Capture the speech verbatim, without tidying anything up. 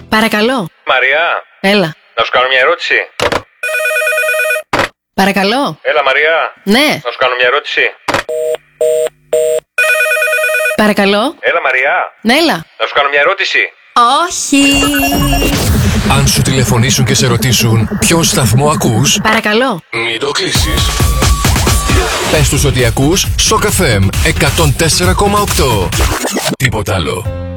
Παρακαλώ. Μαριά. Έλα. Να σου κάνω μια ερώτηση. Παρακαλώ. Έλα, Μαριά. Ναι. Να σου κάνω μια ερώτηση. Παρακαλώ. Έλα, Μαριά. Ναι, έλα. Να σου κάνω μια ερώτηση. Όχι. Αν σου τηλεφωνήσουν και σε ρωτήσουν ποιον σταθμό ακούς, Παρακαλώ. μην το κλείσεις. Πες τους ότι ακούς Shock εφ εμ εκατόν τέσσερα κόμμα οκτώ. Τίποτα άλλο.